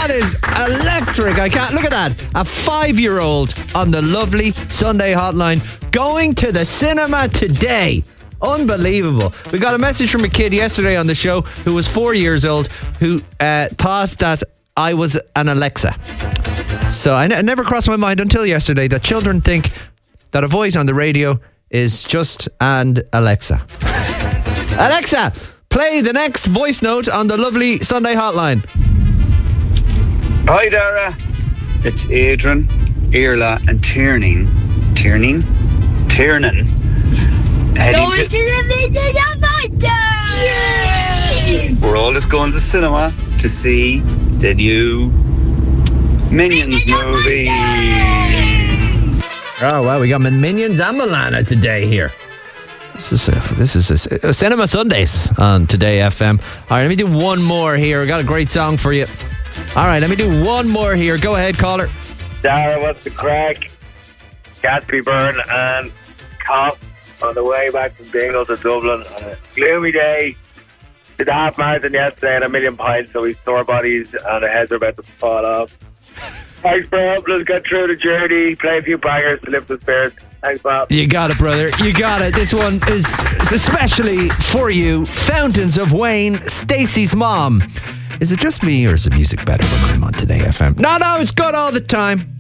That is electric. I can't look at that. A 5-year-old on the lovely Sunday hotline going to the cinema today. Unbelievable. We got a message from a kid yesterday on the show who was 4 years old who thought that I was an Alexa. So it never crossed my mind until yesterday that children think that a voice on the radio is just an Alexa. Alexa, play the next voice note on the lovely Sunday hotline. Hi Dara, it's Adrian, Irla and Tiernan heading to the Yay! We're all just going to the cinema to see the new Minions movie. Oh well, we got Minions and Milana today here. This is Cinema Sundays on Today FM. All right, let me do one more here. I got a great song for you. All right, let me do one more here. Go ahead, caller. Dara, what's the crack? Gatsby Burn and Cop on the way back from Dingle to Dublin on a gloomy day. Did the half marathon yesterday at 1,000,000 pints, so we sore bodies and our heads are about to fall off. Thanks, bro. Let's get through the journey, play a few bangers to lift the spirits. Thanks, Bob. You got it, brother. You got it. This one is especially for you. Fountains of Wayne, Stacey's mom. Is it just me or is the music better when I'm on Today FM? No, it's good all the time.